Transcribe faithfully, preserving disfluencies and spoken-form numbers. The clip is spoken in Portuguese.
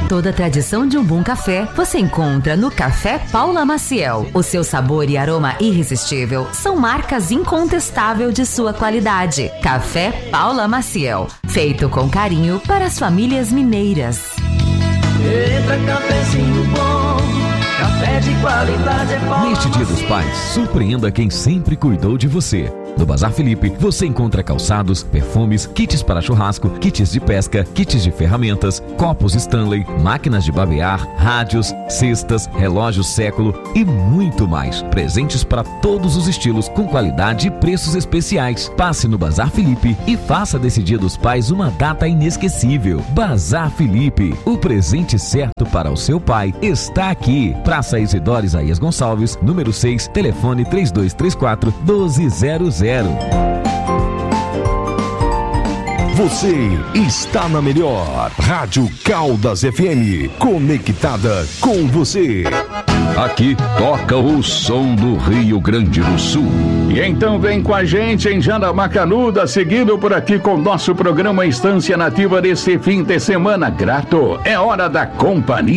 Toda a tradição de um bom café você encontra no Café Paula Maciel. O seu sabor e aroma irresistível são marcas incontestáveis de sua qualidade. Café Paula Maciel, feito com carinho para as famílias mineiras. Eita, cafezinho bom, café de qualidade é Paula Neste Dia dos Pais, surpreenda quem sempre cuidou de você. No Bazar Felipe, você encontra calçados, perfumes, kits para churrasco, kits de pesca, kits de ferramentas, copos Stanley, máquinas de babear, rádios, cestas, relógios século e muito mais. Presentes para todos os estilos, com qualidade e preços especiais. Passe no Bazar Felipe e faça desse Dia dos Pais uma data inesquecível. Bazar Felipe, o presente certo para o seu pai está aqui. Praça Isidoro Isaías Gonçalves, número seis, telefone três dois três quatro, um dois zero zero. Você está na melhor Rádio Caldas F M, conectada com você. Aqui toca o som do Rio Grande do Sul. E então vem com a gente em Jandamacanuda, seguindo por aqui com o nosso programa Estância Nativa desse fim de semana grato. É hora da companhia.